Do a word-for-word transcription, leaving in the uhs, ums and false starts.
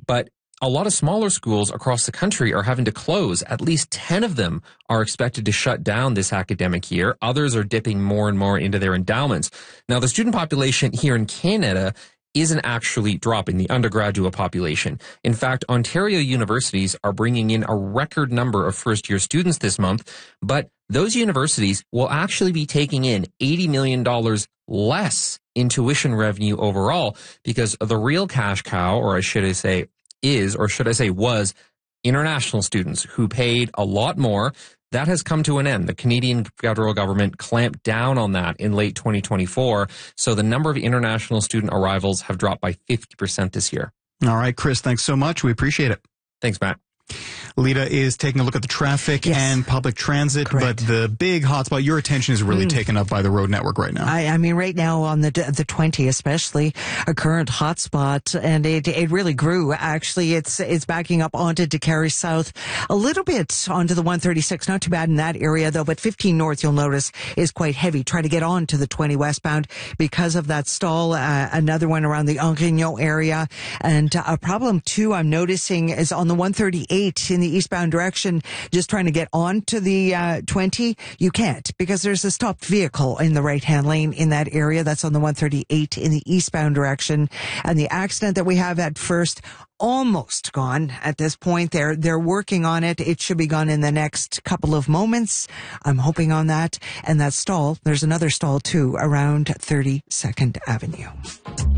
But a lot of smaller schools across the country are having to close. At least ten of them are expected to shut down this academic year. Others are dipping more and more into their endowments. Now, the student population here in Canada isn't actually dropping, the undergraduate population. In fact, Ontario universities are bringing in a record number of first-year students this month, but those universities will actually be taking in eighty million dollars less in tuition revenue overall, because the real cash cow, or I should say is, or should I say was, international students who paid a lot more. That has come to an end. The Canadian federal government clamped down on that in late twenty twenty-four. So the number of international student arrivals have dropped by fifty percent this year. All right, Chris, thanks so much. We appreciate it. Thanks, Matt. Lita is taking a look at the traffic yes. and public transit, Correct. but the big hotspot, your attention is really mm. taken up by the road network right now. I, I mean, right now on the the twenty, especially a current hotspot, and it it really grew. Actually, it's it's backing up onto DeCarry South, a little bit onto the one thirty-six. Not too bad in that area though, but fifteen North, you'll notice, is quite heavy. Try to get on to the twenty westbound because of that stall. Uh, another one around the Anguignon area, and uh, a problem too I'm noticing is on the one thirty-eight in the eastbound direction, just trying to get on to the uh, twenty. You can't, because there's a stopped vehicle in the right-hand lane in that area. That's on the one thirty-eight in the eastbound direction. And the accident that we have at first, almost gone at this point. They're, they're working on it. It should be gone in the next couple of moments. I'm hoping on that. And that stall, there's another stall too around thirty-second Avenue.